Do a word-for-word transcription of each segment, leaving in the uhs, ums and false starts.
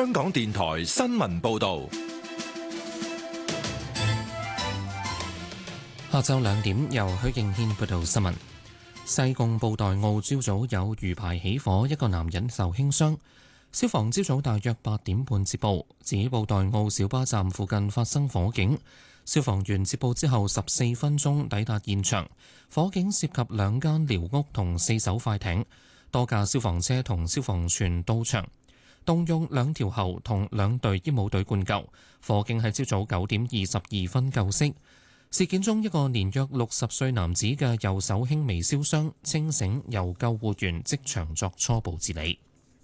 香港電台新聞報道。 下晝兩點，由許敬軒報道新聞。西貢布袋澳朝早有魚排起火，一個男人受輕傷。消防朝早大約八點半接報，指布袋澳小巴站附近發生火警。消防員接報之後十四分鐘抵達現場，火警涉及兩間寮屋同四艘快艇，多架消防車同消防船到場，動用兩條喉同兩隊煙霧隊灌救。火警喺朝早九點二十二分救熄。事件中，一個年約六十歲男子嘅右手輕微燒傷，清醒，由救護員即場作初步治理。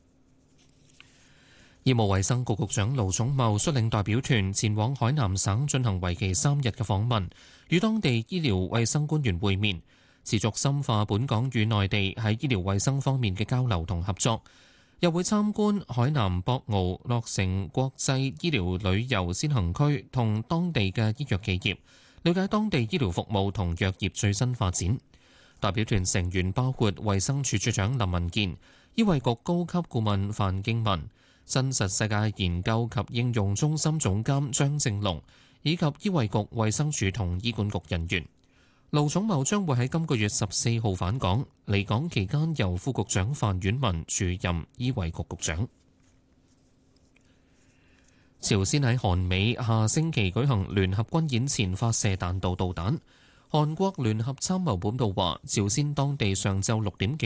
醫務衛生局局長盧寵茂率領代表團前往海南省進行為期三日嘅訪問，與當地醫療衛生官員會面，持續深化本港與內地喺醫療衛生方面嘅交流同合作。又會參觀海南博鰲樂城國際醫療旅遊先行區同當地嘅醫藥企業，了解當地醫療服務同藥業最新發展。代表團成員包括衛生署署長林文健、醫衛局高級顧問范敬文、真實世界研究及應用中心總監張正龍，以及醫衛局衛生署同醫管局人員。盧寵茂將會喺今個月十四號返港，離港期間由副局長范婉文署任醫衛局局長。朝鮮喺韓美下星期舉行聯合軍演前發射彈道導彈。韓國聯合參謀本部話，朝鮮當地上晝六點幾